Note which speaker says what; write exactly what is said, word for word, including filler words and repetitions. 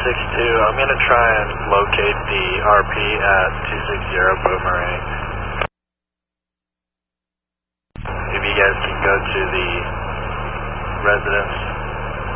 Speaker 1: six two, I'm going to try and locate the R P at two six zero Boomerang. If you guys can go to the residence.